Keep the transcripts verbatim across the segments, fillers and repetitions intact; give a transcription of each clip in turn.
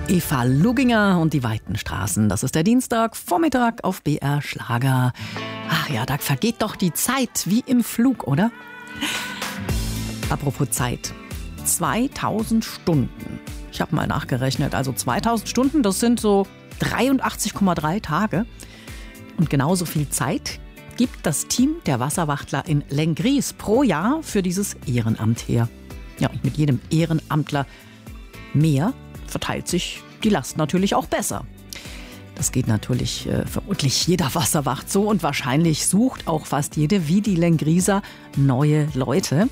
Eva Luginger und die weiten Straßen. Das ist der Dienstagvormittag auf B R Schlager. Ach ja, da vergeht doch die Zeit wie im Flug, oder? Apropos Zeit. zweitausend Stunden. Ich habe mal nachgerechnet. Also zweitausend Stunden, das sind so dreiundachtzig Komma drei Tage. Und genauso viel Zeit gibt das Team der Wasserwachtler in Lenggries pro Jahr für dieses Ehrenamt her. Ja, und mit jedem Ehrenamtler mehr verteilt sich die Last natürlich auch besser. Das geht natürlich äh, vermutlich jeder Wasserwacht so und wahrscheinlich sucht auch fast jede wie die Lengrieser neue Leute.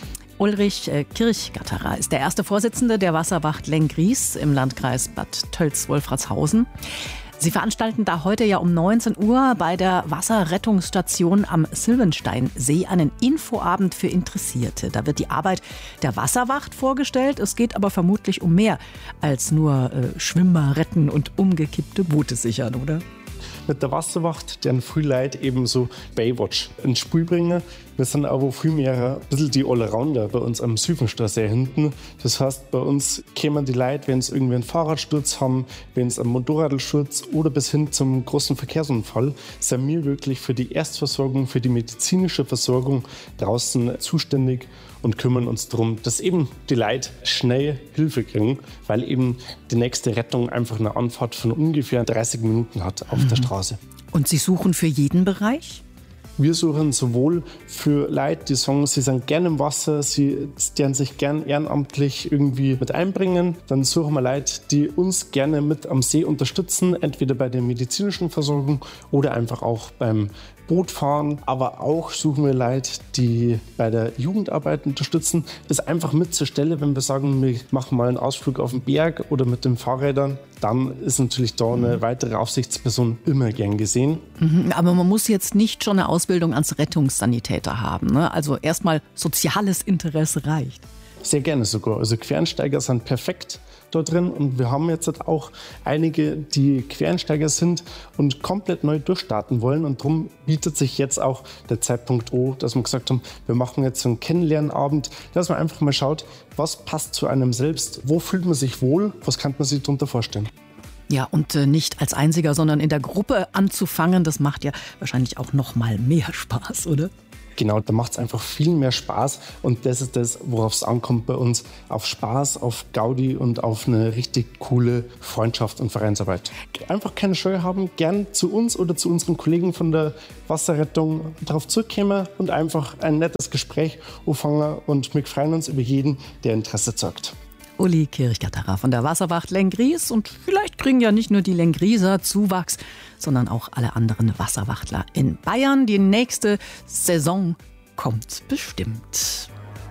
Ulrich äh, Kirchgatterer ist der erste Vorsitzende der Wasserwacht Lenggries im Landkreis Bad Tölz-Wolfratshausen. Sie veranstalten da heute ja um neunzehn Uhr bei der Wasserrettungsstation am Silvensteinsee einen Infoabend für Interessierte. Da wird die Arbeit der Wasserwacht vorgestellt. Es geht aber vermutlich um mehr als nur äh, Schwimmer retten und umgekippte Boote sichern, oder? Mit der Wasserwacht, deren viele Leute eben so Baywatch ins Spiel bringen. Wir sind aber viel mehr ein bisschen die Allrounder bei uns am Silvensteinsee hinten. Das heißt, bei uns kämen die Leute, wenn sie irgendwie einen Fahrradsturz haben, wenn sie einen Motorradsturz oder bis hin zum großen Verkehrsunfall, sind wir wirklich für die Erstversorgung, für die medizinische Versorgung draußen zuständig und kümmern uns darum, dass eben die Leute schnell Hilfe kriegen, weil eben die nächste Rettung einfach eine Anfahrt von ungefähr dreißig Minuten hat auf mhm. der Straße. Und Sie suchen für jeden Bereich? Wir suchen sowohl für Leute, die sagen, sie sind gerne im Wasser, sie deren sich gern ehrenamtlich irgendwie mit einbringen. Dann suchen wir Leute, die uns gerne mit am See unterstützen, entweder bei der medizinischen Versorgung oder einfach auch beim Bootfahren. Aber auch suchen wir Leute, die bei der Jugendarbeit unterstützen. Das ist einfach mit zur Stelle, wenn wir sagen, wir machen mal einen Ausflug auf den Berg oder mit den Fahrrädern, dann ist natürlich da eine weitere Aufsichtsperson immer gern gesehen. Aber man muss jetzt nicht schon eine Ausbildung als Rettungssanitäter haben, ne? Also erstmal soziales Interesse reicht. Sehr gerne sogar. Also Quereinsteiger sind perfekt da drin und wir haben jetzt auch einige, die Quereinsteiger sind und komplett neu durchstarten wollen und darum bietet sich jetzt auch der Zeitpunkt an, dass wir gesagt haben, wir machen jetzt so einen Kennenlernabend, dass man einfach mal schaut, was passt zu einem selbst, wo fühlt man sich wohl, was kann man sich darunter vorstellen. Ja, und äh, nicht als Einziger, sondern in der Gruppe anzufangen, das macht ja wahrscheinlich auch noch mal mehr Spaß, oder? Genau, da macht es einfach viel mehr Spaß und das ist das, worauf es ankommt bei uns, auf Spaß, auf Gaudi und auf eine richtig coole Freundschaft und Vereinsarbeit. Einfach keine Scheu haben, gern zu uns oder zu unseren Kollegen von der Wasserrettung darauf zurückkommen und einfach ein nettes Gespräch anfangen und wir freuen uns über jeden, der Interesse zeigt. Uli Kirchgatterer von der Wasserwacht Lenggries und vielleicht kriegen ja nicht nur die Lengrieser Zuwachs, sondern auch alle anderen Wasserwachtler in Bayern. Die nächste Saison kommt bestimmt.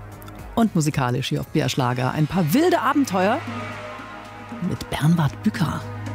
Und musikalisch hier auf B R Schlager ein paar wilde Abenteuer mit Bernward Bücker.